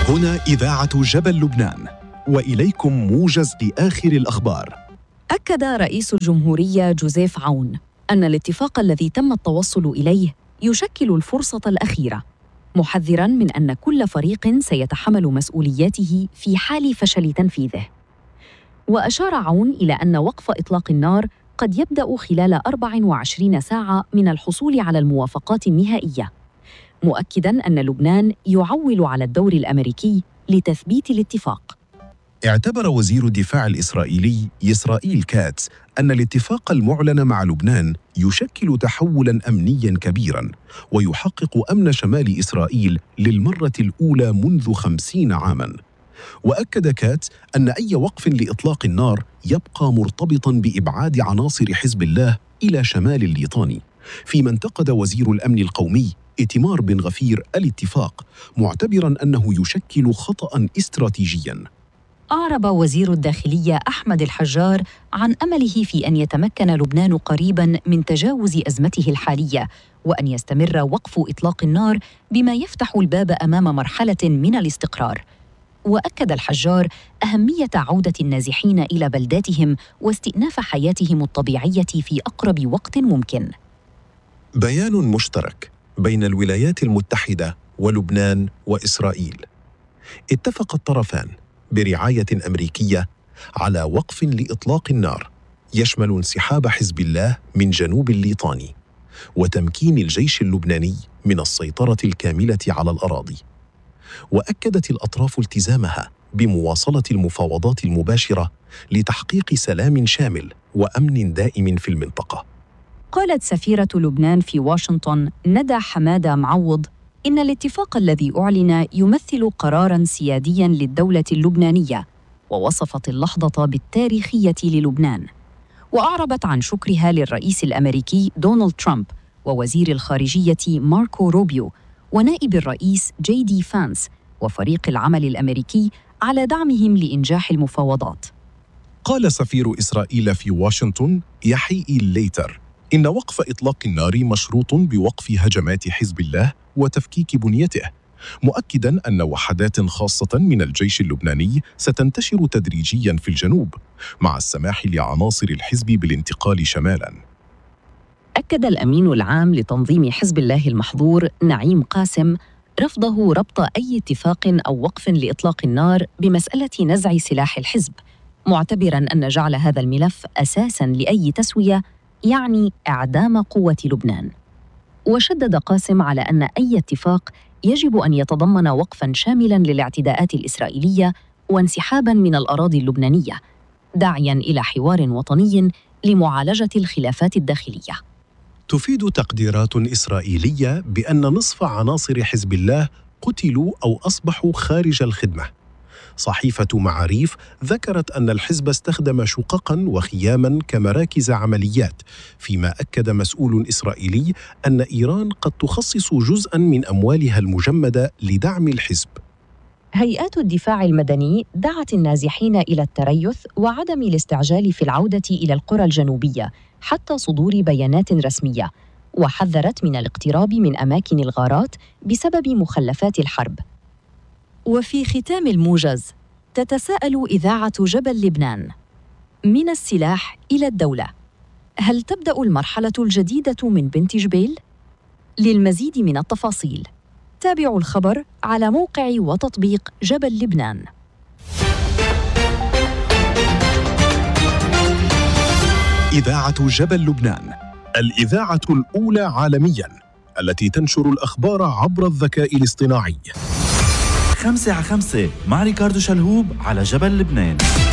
هنا إذاعة جبل لبنان، وإليكم موجز لآخر الأخبار. أكد رئيس الجمهورية جوزيف عون أن الاتفاق الذي تم التوصل إليه يشكل الفرصة الأخيرة، محذراً من أن كل فريق سيتحمل مسؤولياته في حال فشل تنفيذه. وأشار عون إلى أن وقف إطلاق النار قد يبدأ خلال 24 ساعة من الحصول على الموافقات النهائية، مؤكداً أن لبنان يعول على الدور الأمريكي لتثبيت الاتفاق. اعتبر وزير الدفاع الإسرائيلي إسرائيل كاتس أن الاتفاق المعلن مع لبنان يشكل تحولاً أمنياً كبيراً ويحقق أمن شمال إسرائيل للمرة الأولى منذ 50 عاماً. وأكد كاتس أن أي وقف لإطلاق النار يبقى مرتبطاً بإبعاد عناصر حزب الله إلى شمال الليطاني، فيما انتقد وزير الأمن القومي إيتمار بن غفير الاتفاق، معتبراً أنه يشكل خطأ استراتيجياً. أعرب وزير الداخلية أحمد الحجار عن أمله في أن يتمكن لبنان قريباً من تجاوز أزمته الحالية، وأن يستمر وقف إطلاق النار بما يفتح الباب أمام مرحلة من الاستقرار. وأكد الحجار أهمية عودة النازحين إلى بلداتهم واستئناف حياتهم الطبيعية في أقرب وقت ممكن. بيان مشترك بين الولايات المتحدة ولبنان وإسرائيل. اتفق الطرفان برعاية أمريكية على وقف لإطلاق النار يشمل انسحاب حزب الله من جنوب الليطاني وتمكين الجيش اللبناني من السيطرة الكاملة على الأراضي. وأكدت الأطراف التزامها بمواصلة المفاوضات المباشرة لتحقيق سلام شامل وأمن دائم في المنطقة. قالت سفيرة لبنان في واشنطن ندى حمادة معوض إن الاتفاق الذي أعلن يمثل قراراً سيادياً للدولة اللبنانية، ووصفت اللحظة بالتاريخية للبنان. وأعربت عن شكرها للرئيس الأمريكي دونالد ترامب ووزير الخارجية ماركو روبيو ونائب الرئيس جي دي فانس وفريق العمل الأمريكي على دعمهم لإنجاح المفاوضات. قال سفير إسرائيل في واشنطن يحيى ليتر إن وقف إطلاق النار مشروط بوقف هجمات حزب الله وتفكيك بنيته، مؤكداً أن وحدات خاصة من الجيش اللبناني ستنتشر تدريجياً في الجنوب مع السماح لعناصر الحزب بالانتقال شمالاً. أكد الأمين العام لتنظيم حزب الله المحظور نعيم قاسم رفضه ربط أي اتفاق أو وقف لإطلاق النار بمسألة نزع سلاح الحزب، معتبراً أن جعل هذا الملف أساساً لأي تسوية يعني إعدام قوة لبنان. وشدد قاسم على أن أي اتفاق يجب أن يتضمن وقفاً شاملاً للاعتداءات الإسرائيلية وانسحاباً من الأراضي اللبنانية، داعياً إلى حوار وطني لمعالجة الخلافات الداخلية. تفيد تقديرات إسرائيلية بأن نصف عناصر حزب الله قتلوا أو أصبحوا خارج الخدمة. صحيفة معاريف ذكرت أن الحزب استخدم شققاً وخياماً كمراكز عمليات، فيما أكد مسؤول إسرائيلي أن إيران قد تخصص جزءاً من أموالها المجمدة لدعم الحزب. هيئات الدفاع المدني دعت النازحين إلى التريث وعدم الاستعجال في العودة إلى القرى الجنوبية حتى صدور بيانات رسمية، وحذرت من الاقتراب من أماكن الغارات بسبب مخلفات الحرب. وفي ختام الموجز، تتساءل إذاعة جبل لبنان: من السلاح إلى الدولة، هل تبدأ المرحلة الجديدة من بنت جبيل؟ للمزيد من التفاصيل تابعوا الخبر على موقع وتطبيق جبل لبنان. إذاعة جبل لبنان، الإذاعة الأولى عالمياً التي تنشر الأخبار عبر الذكاء الاصطناعي. 5 على 5 مع ريكاردو شلهوب على جبل لبنان.